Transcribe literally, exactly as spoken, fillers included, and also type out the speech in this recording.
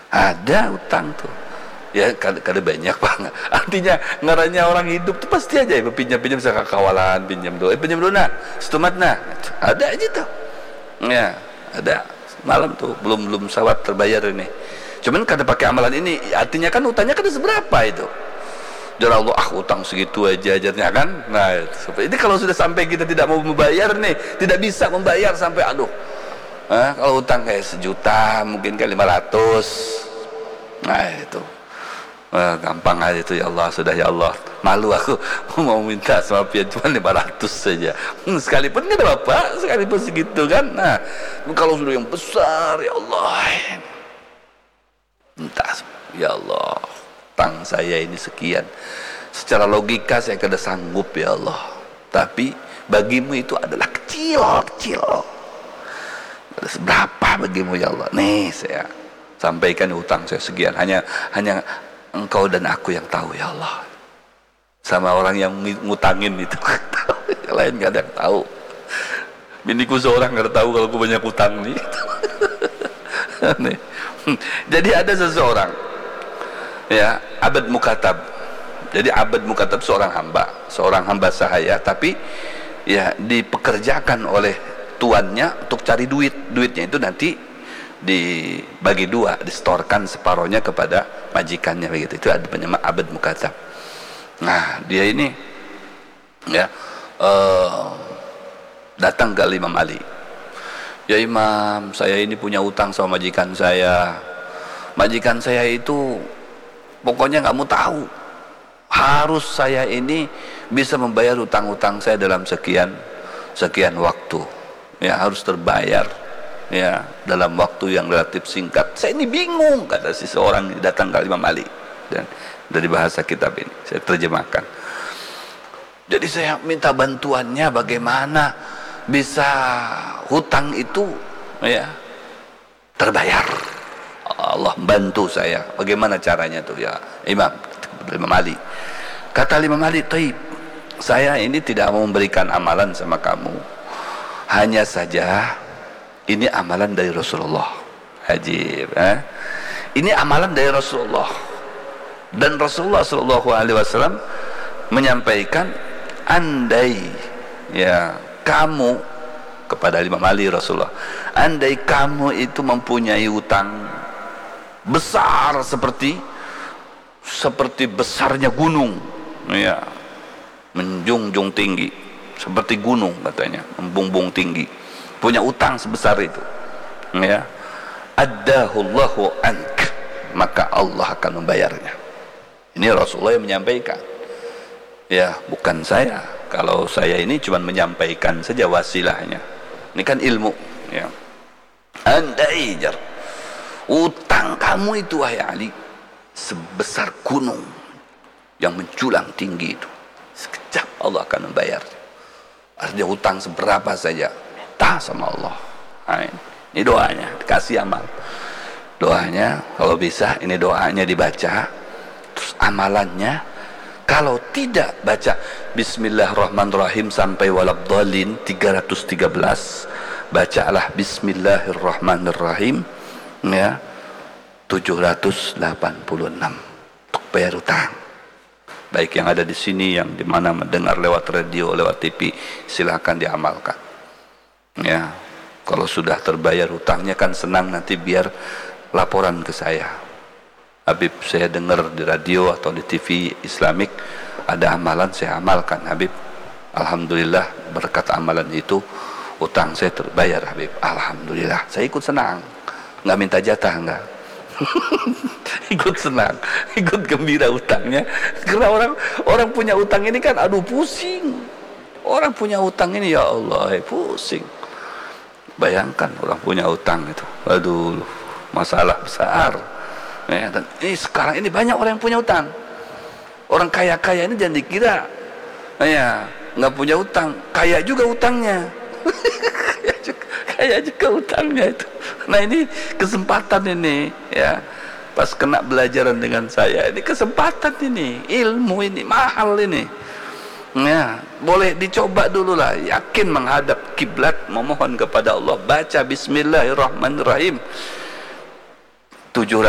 Ada utang tuh. Ya kadang banyak banget. Artinya ngarannya orang hidup tuh pasti aja ya pinjam-pinjam misalkan kawalan, pinjam dulu, eh pinjam dulu nah, setumat nah. Ada aja tuh. Ya, ada. Malam tuh belum belum sawat terbayar ini. Cuman kada pakai amalan ini, artinya kan utangnya kada seberapa itu. Jadi Allah, ah utang segitu aja ajarnya kan. Nah, ini kalau sudah sampai kita tidak mau membayar nih, tidak bisa membayar sampai aduh. Nah, kalau utang kayak sejuta, mungkin kayak lima ratus. Nah, itu. Wah, gampang aja itu, ya Allah, sudah ya Allah. Malu aku mau minta sama pian cuma lima ratus saja. Hmm, sekalipun enggak ada apa, sekalipun segitu kan. Nah, kalau sudah yang besar, ya Allah. Minta, ya Allah, utang saya ini sekian. Secara logika saya kada sanggup ya Allah. Tapi bagimu itu adalah kecil, kecil. Ada seberapa bagimu ya Allah. Nih saya sampaikan utang saya sekian. Hanya hanya Engkau dan aku yang tahu ya Allah. Sama orang yang ngutangin itu yang lain gak ada yang tahu. Biniku seorang gak ada tahu kalau aku banyak utang nih. Nih. Jadi ada seseorang ya, abad mukatab. Jadi abad mukatab seorang hamba, seorang hamba sahaya, tapi ya dipekerjakan oleh tuannya untuk cari duit. Duitnya itu nanti dibagi dua, distorkan separohnya kepada majikannya begitu. Itu ada nama abad mukatab. Nah, dia ini ya uh, datang ke Imam Ali. Ya Imam, saya ini punya utang sama majikan saya. Majikan saya itu pokoknya nggak mau tahu. Harus saya ini bisa membayar utang-utang saya dalam sekian sekian waktu. Ya harus terbayar. Ya dalam waktu yang relatif singkat. Saya ini bingung, kata si seorang datang ke Imam Ali, dan dari bahasa kitab ini saya terjemahkan. Jadi saya minta bantuannya bagaimana bisa hutang itu ya terbayar. Allah bantu saya. Bagaimana caranya tuh ya Imam? Imam Ali. Kata Imam Ali, "Taib, saya ini tidak mau memberikan amalan sama kamu. Hanya saja ini amalan dari Rasulullah." Ajib, eh? Ini amalan dari Rasulullah. Dan Rasulullah Shallallahu Alaihi Wasallam menyampaikan, andai ya kamu, kepada Imam Ali Rasulullah, andai kamu itu mempunyai utang besar seperti seperti besarnya gunung, ya menjunjung tinggi seperti gunung katanya, membumbung tinggi, punya utang sebesar itu, ya addahullahu ank, maka Allah akan membayarnya. Ini Rasulullah yang menyampaikan, ya bukan saya. Kalau saya ini cuma menyampaikan saja wasilahnya. Ini kan ilmu, ya. Andai jar utang kamu itu wahai Ali sebesar gunung yang menjulang tinggi itu, sekejap Allah akan membayar. Artinya utang seberapa saja, minta sama Allah. Nah, ini doanya, dikasih amal. Doanya kalau bisa ini doanya dibaca, terus amalannya kalau tidak baca Bismillahirrahmanirrahim sampai waladhdallin tiga ratus tiga belas, bacalah Bismillahirrahmanirrahim ya tujuh ratus delapan puluh enam untuk bayar utang. Baik yang ada di sini, yang dimana mendengar lewat radio, lewat T V, silakan diamalkan. Ya, kalau sudah terbayar utangnya kan senang, nanti biar laporan ke saya. Habib, saya dengar di radio atau di T V Islamik ada amalan, saya amalkan Habib. Alhamdulillah berkat amalan itu utang saya terbayar Habib. Alhamdulillah, saya ikut senang, nggak minta jatah, enggak. Ikut senang, ikut gembira utangnya. Karena orang orang punya utang ini kan aduh pusing. Orang punya utang ini ya Allah eh, pusing. Bayangkan orang punya utang itu, aduh masalah besar. Ya, dan ini sekarang ini banyak orang yang punya utang. Orang kaya-kaya ini jangan dikira ya nggak punya utang, kaya juga utangnya. Kaya juga, kaya juga utangnya itu. Nah ini kesempatan ini ya, pas kena belajaran dengan saya, ini kesempatan ini, ilmu ini mahal ini ya, boleh dicoba dulu lah. Yakin menghadap kiblat, memohon kepada Allah, baca Bismillahirrahmanirrahim tujuh